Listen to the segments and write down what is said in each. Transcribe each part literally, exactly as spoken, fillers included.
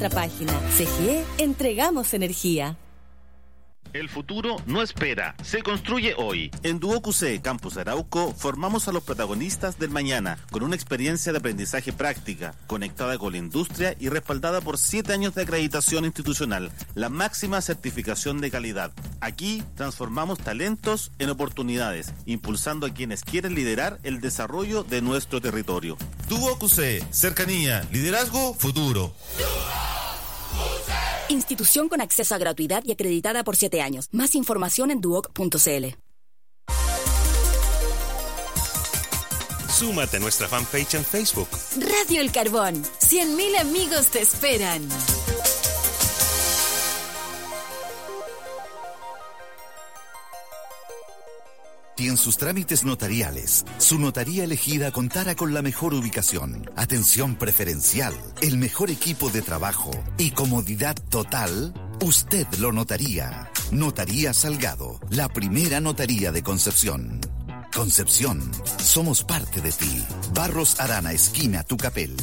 nuestra página. C G E, entregamos energía. El futuro no espera, se construye hoy. En Duoc C Campus Arauco formamos a los protagonistas del mañana con una experiencia de aprendizaje práctica, conectada con la industria y respaldada por siete años de acreditación institucional, la máxima certificación de calidad. Aquí transformamos talentos en oportunidades, impulsando a quienes quieren liderar el desarrollo de nuestro territorio. Duoc C, cercanía, liderazgo, futuro. Institución con acceso a gratuidad y acreditada por siete años. Más información en duoc punto c l. Súmate a nuestra fanpage en Facebook. Radio El Carbón. cien mil amigos te esperan. Si en sus trámites notariales, su notaría elegida contara con la mejor ubicación, atención preferencial, el mejor equipo de trabajo y comodidad total, usted lo notaría. Notaría Salgado, la primera notaría de Concepción. Concepción, somos parte de ti. Barros Arana, esquina Tucapel.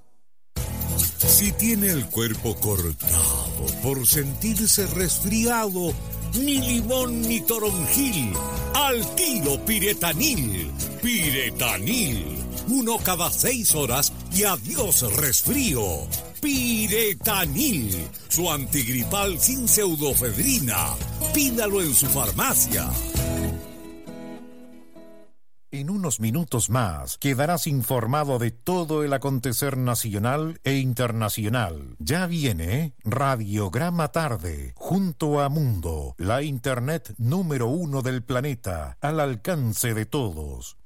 Si tiene el cuerpo cortado por sentirse resfriado, ni limón ni toronjil, al tiro Piretanil. Piretanil, uno cada seis horas y adiós resfrío. Piretanil, su antigripal sin pseudofedrina. Pídalo en su farmacia. En unos minutos más quedarás informado de todo el acontecer nacional e internacional. Ya viene Radiograma Tarde, junto a Mundo, la internet número uno del planeta, al alcance de todos.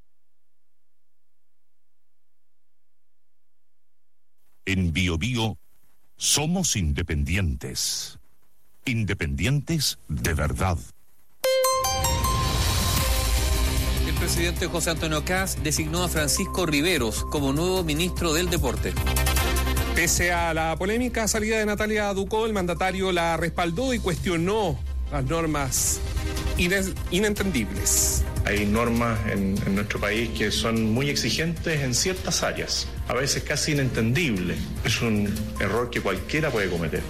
En Bio Bio somos independientes. Independientes de verdad. El presidente José Antonio Kast designó a Francisco Riveros como nuevo ministro del Deporte. Pese a la polémica salida de Natalia Ducó, el mandatario la respaldó y cuestionó las normas ines- inentendibles. Hay normas en, en nuestro país que son muy exigentes en ciertas áreas, a veces casi inentendibles. Es un error que cualquiera puede cometer.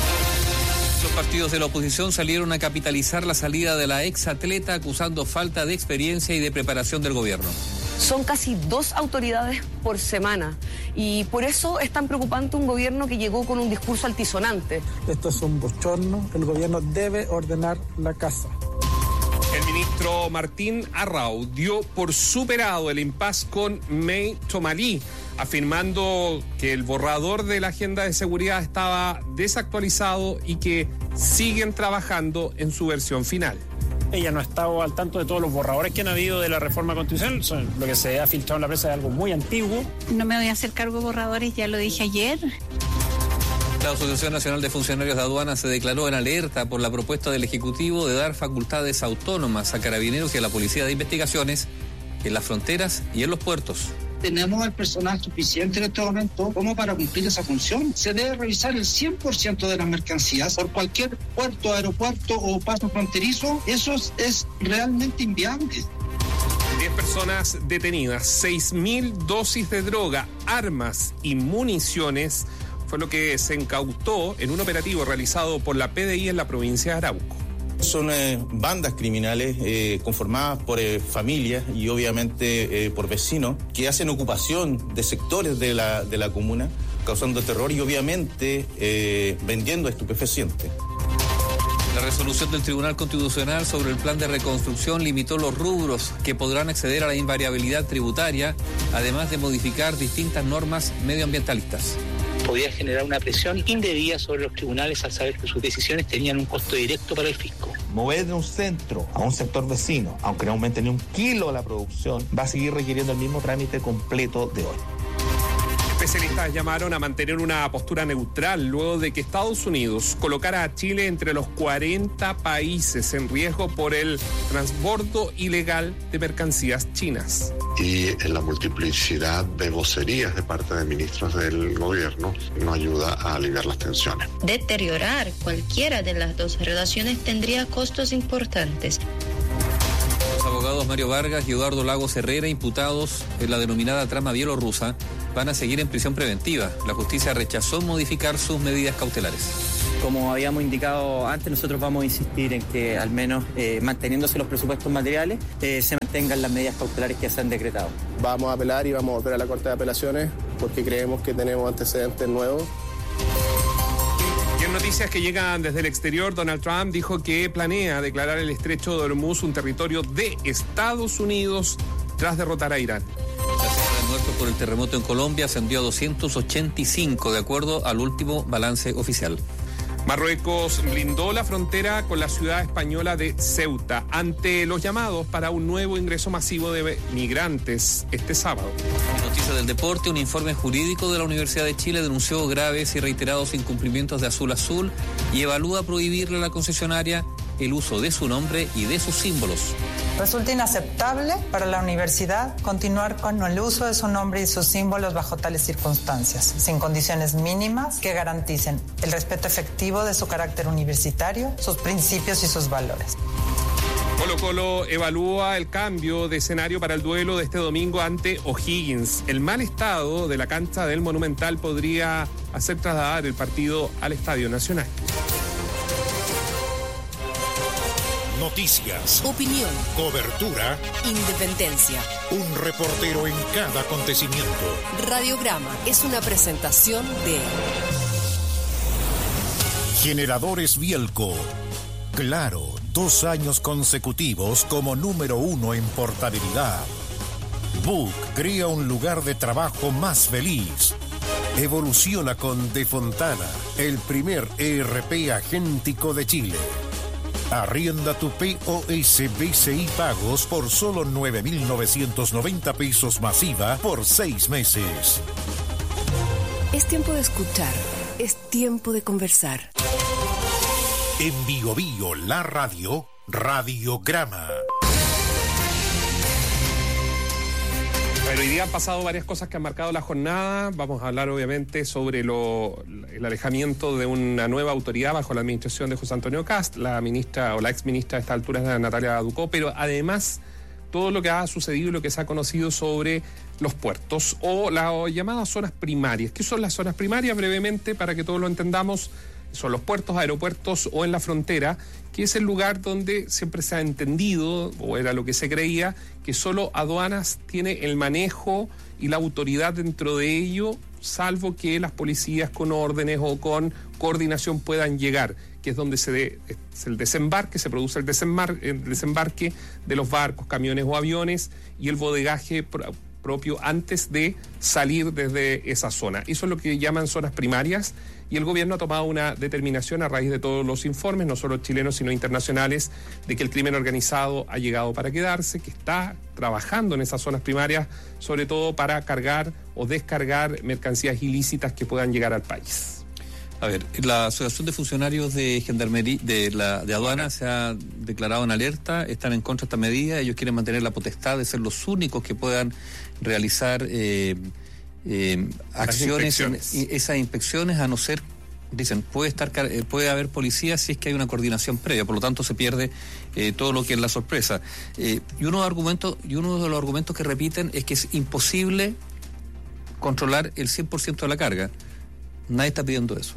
Los partidos de la oposición salieron a capitalizar la salida de la exatleta acusando falta de experiencia y de preparación del gobierno. Son casi dos autoridades por semana y por eso es tan preocupante un gobierno que llegó con un discurso altisonante. Esto es un bochorno, el gobierno debe ordenar la casa. El ministro Martín Arrau dio por superado el impasse con May Tomalí, afirmando que el borrador de la agenda de seguridad estaba desactualizado y que siguen trabajando en su versión final. Ella no ha estado al tanto de todos los borradores que han habido de la reforma constitucional. Son, lo que se ha filtrado en la prensa es algo muy antiguo. No me voy a hacer cargo de borradores, ya lo dije ayer. La Asociación Nacional de Funcionarios de Aduana se declaró en alerta por la propuesta del Ejecutivo de dar facultades autónomas a Carabineros y a la Policía de Investigaciones en las fronteras y en los puertos. Tenemos el personal suficiente en este momento como para cumplir esa función. Se debe revisar el cien por ciento de las mercancías por cualquier puerto, aeropuerto o paso fronterizo. Eso es, es realmente inviable. Diez personas detenidas, seis mil dosis de droga, armas y municiones fue lo que se incautó en un operativo realizado por la P D I en la provincia de Arauco. Son eh, bandas criminales eh, conformadas por eh, familias y obviamente eh, por vecinos que hacen ocupación de sectores de la, de la comuna, causando terror y obviamente eh, vendiendo estupefacientes. La resolución del Tribunal Constitucional sobre el plan de reconstrucción limitó los rubros que podrán acceder a la invariabilidad tributaria, además de modificar distintas normas medioambientalistas. Podía generar una presión indebida sobre los tribunales al saber que sus decisiones tenían un costo directo para el fisco. Mover de un centro a un sector vecino, aunque no aumente ni un kilo la producción, va a seguir requiriendo el mismo trámite completo de hoy. Especialistas llamaron a mantener una postura neutral luego de que Estados Unidos colocara a Chile entre los cuarenta países en riesgo por el transbordo ilegal de mercancías chinas. Y en la multiplicidad de vocerías de parte de ministros del gobierno no ayuda a aliviar las tensiones. Deteriorar cualquiera de las dos relaciones tendría costos importantes. Los abogados Mario Vargas y Eduardo Lagos Herrera, imputados en la denominada trama bielorrusa, van a seguir en prisión preventiva. La justicia rechazó modificar sus medidas cautelares. Como habíamos indicado antes, nosotros vamos a insistir en que al menos eh, manteniéndose los presupuestos materiales, eh, se mantengan las medidas cautelares que se han decretado. Vamos a apelar y vamos a volver a la Corte de Apelaciones porque creemos que tenemos antecedentes nuevos. Y en noticias que llegan desde el exterior, Donald Trump dijo que planea declarar el estrecho de Hormuz un territorio de Estados Unidos tras derrotar a Irán. La cifra de muertos por el terremoto en Colombia ascendió a doscientos ochenta y cinco, de acuerdo al último balance oficial. Marruecos blindó la frontera con la ciudad española de Ceuta ante los llamados para un nuevo ingreso masivo de migrantes este sábado. En noticias del deporte, un informe jurídico de la Universidad de Chile denunció graves y reiterados incumplimientos de Azul Azul y evalúa prohibirle a la concesionaria el uso de su nombre y de sus símbolos. Resulta inaceptable para la universidad continuar con el uso de su nombre y sus símbolos bajo tales circunstancias, sin condiciones mínimas que garanticen el respeto efectivo de su carácter universitario, sus principios y sus valores. Colo Colo evalúa el cambio de escenario para el duelo de este domingo ante O'Higgins. El mal estado de la cancha del Monumental podría hacer trasladar el partido al Estadio Nacional. Noticias, opinión, cobertura, independencia. Un reportero en cada acontecimiento. Radiograma es una presentación de Generadores Bielco. Claro, dos años consecutivos como número uno en portabilidad. Book crea un lugar de trabajo más feliz. Evoluciona con De Fontana, el primer E R P agéntico de Chile. Arrienda tu P O S B C I Pagos por solo nueve mil novecientos noventa pesos masiva por seis meses. Es tiempo de escuchar, es tiempo de conversar. En Bio Bio, la radio, Radiograma. Bueno, hoy día han pasado varias cosas que han marcado la jornada. Vamos a hablar obviamente sobre lo, el alejamiento de una nueva autoridad bajo la administración de José Antonio Kast, la ministra o la ex ministra a esta altura es Natalia Ducó, pero además todo lo que ha sucedido y lo que se ha conocido sobre los puertos o las llamadas zonas primarias. ¿Qué son las zonas primarias? Brevemente, para que todos lo entendamos, son los puertos, aeropuertos o en la frontera, que es el lugar donde siempre se ha entendido, o era lo que se creía, que solo aduanas tiene el manejo y la autoridad dentro de ello, salvo que las policías con órdenes o con coordinación puedan llegar, que es donde se de, es el desembarque, se produce el, desembar, el desembarque de los barcos, camiones o aviones y el bodegaje pro, propio antes de salir desde esa zona. Eso es lo que llaman zonas primarias. Y el gobierno ha tomado una determinación a raíz de todos los informes, no solo chilenos sino internacionales, de que el crimen organizado ha llegado para quedarse, que está trabajando en esas zonas primarias, sobre todo para cargar o descargar mercancías ilícitas que puedan llegar al país. A ver, la Asociación de Funcionarios de Gendarmería de la de aduana se ha declarado en alerta, están en contra de esta medida, ellos quieren mantener la potestad de ser los únicos que puedan realizar eh, Eh, acciones, en, esas inspecciones, a no ser, dicen, puede estar puede haber policía si es que hay una coordinación previa, por lo tanto se pierde eh, todo lo que es la sorpresa. Eh, y uno de los argumentos, y uno de los argumentos que repiten es que es imposible controlar el cien por ciento de la carga. Nadie está pidiendo eso,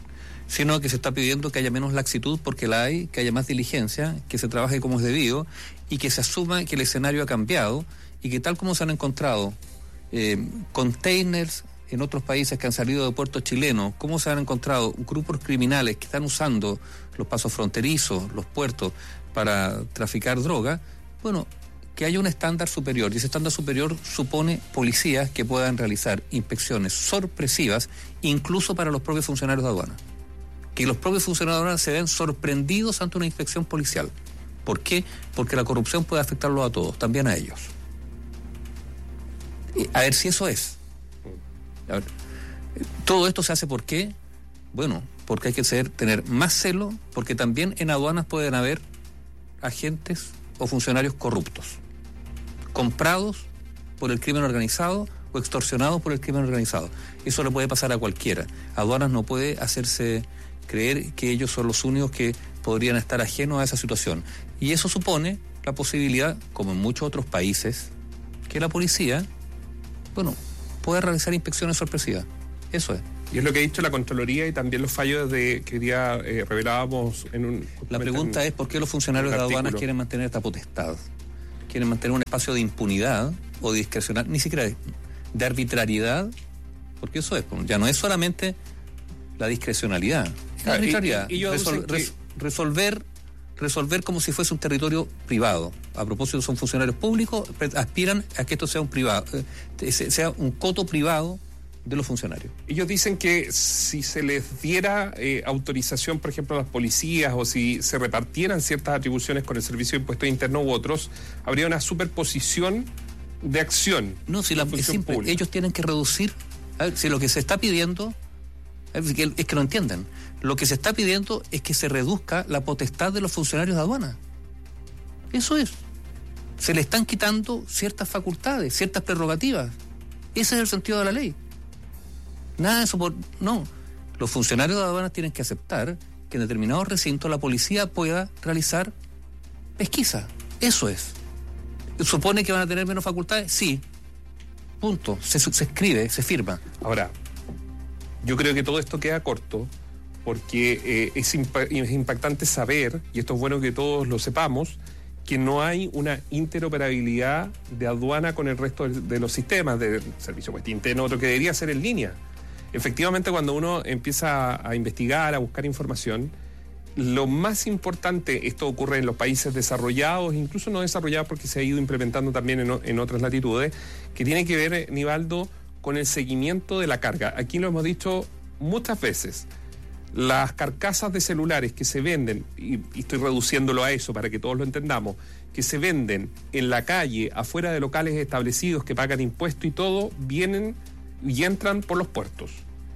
sino que se está pidiendo que haya menos laxitud porque la hay, que haya más diligencia, que se trabaje como es debido y que se asuma que el escenario ha cambiado y que tal como se han encontrado Eh, containers en otros países que han salido de puertos chilenos, cómo se han encontrado grupos criminales que están usando los pasos fronterizos, los puertos para traficar droga, bueno, que haya un estándar superior, y ese estándar superior supone policías que puedan realizar inspecciones sorpresivas incluso para los propios funcionarios de aduana, que los propios funcionarios de aduana se ven sorprendidos ante una inspección policial. ¿Por qué? Porque la corrupción puede afectarlos a todos, también a ellos. A ver si eso es. A ver, todo esto se hace ¿por qué? Bueno, porque hay que ser, tener más celo, porque también en aduanas pueden haber agentes o funcionarios corruptos, comprados por el crimen organizado o extorsionados por el crimen organizado. Eso le puede pasar a cualquiera. Aduanas no puede hacerse creer que ellos son los únicos que podrían estar ajenos a esa situación. Y eso supone la posibilidad, como en muchos otros países, que la policía, bueno, pueda realizar inspecciones sorpresivas. Eso es. Y es lo que ha dicho la Contraloría y también los fallos de que hoy día eh, revelábamos en un... La pregunta en, es por qué los funcionarios de aduanas quieren mantener esta potestad. Quieren mantener un espacio de impunidad o de discrecional, ni siquiera de, de arbitrariedad, porque eso es, ya no es solamente la discrecionalidad, es la arbitrariedad. Y, y Resol, que... res, resolver, resolver como si fuese un territorio privado. A propósito, son funcionarios públicos, aspiran a que esto sea un privado, eh, sea un coto privado de los funcionarios. Ellos dicen que si se les diera eh, autorización, por ejemplo, a las policías, o si se repartieran ciertas atribuciones con el Servicio de Impuestos Internos u otros, habría una superposición de acción. No, si la, es simple, pública. Ellos tienen que reducir, a ver, si lo que se está pidiendo, es que, es que lo entiendan, lo que se está pidiendo es que se reduzca la potestad de los funcionarios de aduana. Eso es. Se le están quitando ciertas facultades, ciertas prerrogativas. Ese es el sentido de la ley. Nada de eso por... No. Los funcionarios de aduanas tienen que aceptar que en determinados recintos la policía pueda realizar pesquisa. Eso es. ¿Supone que van a tener menos facultades? Sí. Punto. Se, se escribe, se firma. Ahora, yo creo que todo esto queda corto porque eh, es, impa- es impactante saber, y esto es bueno que todos lo sepamos, que no hay una interoperabilidad de aduana con el resto de, de los sistemas, del servicio puesto interno, otro que debería ser en línea. Efectivamente, cuando uno empieza a, a investigar, a buscar información, lo más importante, esto ocurre en los países desarrollados, incluso no desarrollados porque se ha ido implementando también en, en otras latitudes, que tiene que ver, Nivaldo, con el seguimiento de la carga. Aquí lo hemos dicho muchas veces. Las carcasas de celulares que se venden, y, y estoy reduciéndolo a eso para que todos lo entendamos, que se venden en la calle, afuera de locales establecidos que pagan impuestos y todo, vienen y entran por los puertos.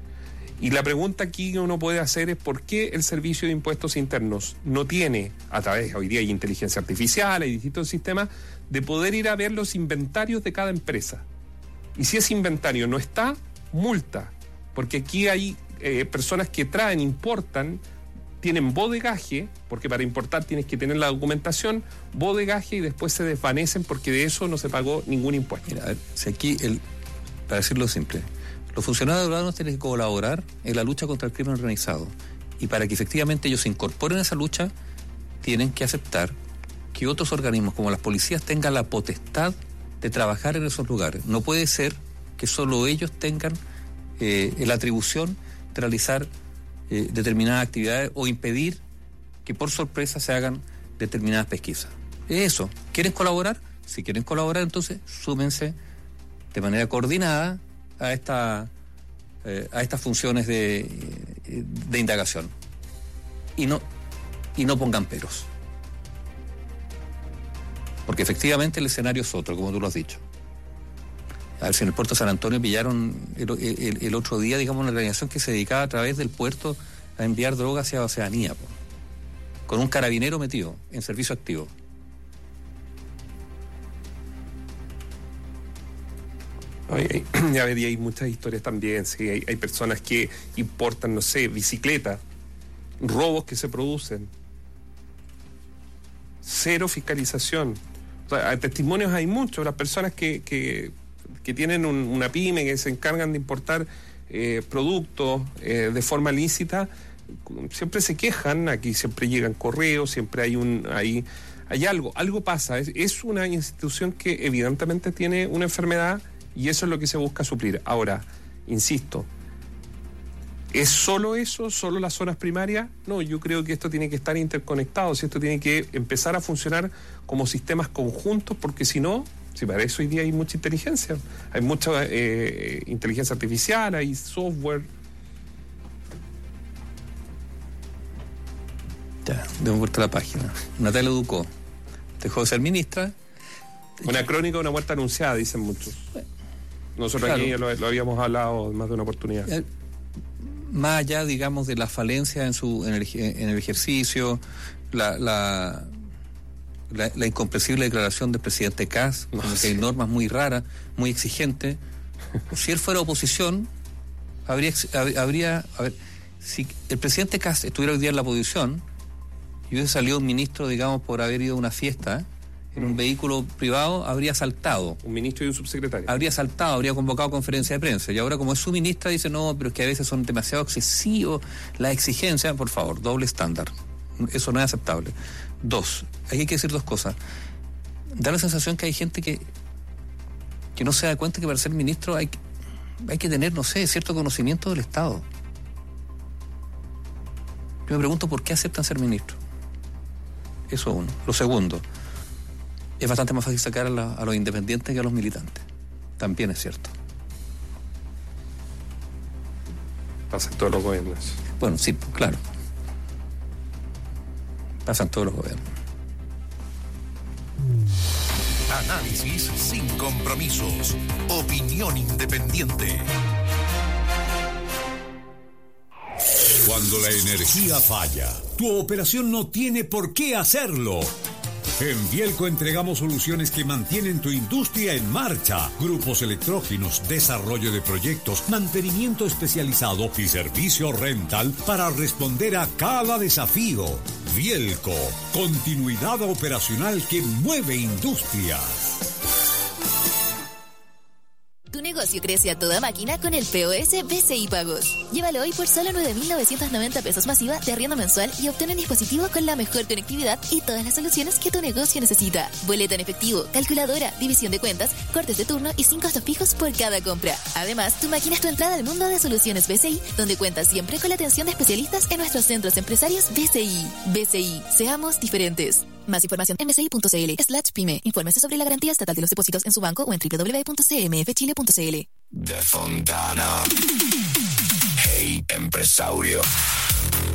Y la pregunta aquí que uno puede hacer es por qué el Servicio de Impuestos Internos no tiene, a través, hoy día hay inteligencia artificial, hay distintos sistemas, de poder ir a ver los inventarios de cada empresa. Y si ese inventario no está, multa, porque aquí hay eh, personas que traen, importan, tienen bodegaje, porque para importar tienes que tener la documentación, bodegaje, y después se desvanecen porque de eso no se pagó ningún impuesto. Mira, a ver, si aquí, el, para decirlo simple, los funcionarios de aduanas tienen que colaborar en la lucha contra el crimen organizado, y para que efectivamente ellos se incorporen a esa lucha, tienen que aceptar que otros organismos como las policías tengan la potestad de trabajar en esos lugares. No puede ser que solo ellos tengan eh, la atribución de realizar eh, determinadas actividades o impedir que por sorpresa se hagan determinadas pesquisas. Eso. ¿Quieren colaborar? Si quieren colaborar, entonces súmense de manera coordinada a esta eh, a estas funciones de, de indagación. Y no, y no pongan peros. Porque efectivamente el escenario es otro, como tú lo has dicho. A ver, si en el puerto de San Antonio pillaron el, el, el otro día, digamos, una organización que se dedicaba a través del puerto a enviar drogas hacia Oceanía, po, con un carabinero metido en servicio activo. Hay, hay, hay, hay muchas historias también, sí, hay, hay personas que importan, no sé, bicicletas, robos que se producen, cero fiscalización. O sea, testimonios hay muchos, las personas que, que, que tienen un, una pyme, que se encargan de importar eh, productos eh, de forma lícita, siempre se quejan, aquí siempre llegan correos, siempre hay un hay, hay algo, algo pasa, es, es una institución que evidentemente tiene una enfermedad y eso es lo que se busca suplir. Ahora, insisto, ¿es solo eso? ¿Solo las zonas primarias? No, yo creo que esto tiene que estar interconectado, si esto tiene que empezar a funcionar como sistemas conjuntos, porque si no, si para eso hoy día hay mucha inteligencia, hay mucha eh, inteligencia artificial, hay software. Ya, demos vuelta a la página. Natalia Ducó dejó de ser ministra. Una crónica de una muerte anunciada, dicen muchos. Nosotros claro. Aquí lo, lo habíamos hablado más de una oportunidad. Eh, más allá, digamos, de la falencia en su en el, en el ejercicio, la, la, la, la incomprensible declaración del presidente Kast, no, sí. Que hay normas muy raras, muy exigentes. Si él fuera oposición, habría, habría a ver, si el presidente Kast estuviera hoy día en la oposición y hubiese salido un ministro, digamos, por haber ido a una fiesta en un vehículo privado, habría saltado. Un ministro y un subsecretario. Habría saltado, habría convocado conferencia de prensa. Y ahora, como es su ministra, dice, no, pero es que a veces son demasiado excesivos las exigencias. Por favor, doble estándar. Eso no es aceptable. Dos, aquí hay que decir dos cosas. Da la sensación que hay gente que, que no se da cuenta que para ser ministro hay, hay que tener, no sé, cierto conocimiento del Estado. Yo me pregunto por qué aceptan ser ministros. Eso uno. Lo segundo, es bastante más fácil sacar a, la, a los independientes que a los militantes. También es cierto. Pasa en todos los gobiernos. Bueno, sí, claro. Pasa en todos los gobiernos. Análisis sin compromisos. Opinión independiente. Cuando la energía falla, tu operación no tiene por qué hacerlo. En Vielco entregamos soluciones que mantienen tu industria en marcha. Grupos electrógenos, desarrollo de proyectos, mantenimiento especializado y servicio rental para responder a cada desafío. Vielco, continuidad operacional que mueve industrias. Tu negocio crece a toda máquina con el P O S B C I Pagos. Llévalo hoy por solo nueve mil novecientos noventa pesos masiva de arriendo mensual y obtén un dispositivo con la mejor conectividad y todas las soluciones que tu negocio necesita. Boleta en efectivo, calculadora, división de cuentas, cortes de turno y sin costos fijos por cada compra. Además, tu máquina es tu entrada al mundo de soluciones B C I, donde cuentas siempre con la atención de especialistas en nuestros centros empresarios B C I. B C I, seamos diferentes. Más información en bci.cl slash pyme. Infórmese sobre la garantía estatal de los depósitos en su banco o en doble u doble u doble u punto c m f chile punto c l. De Fontana. Hey, empresario.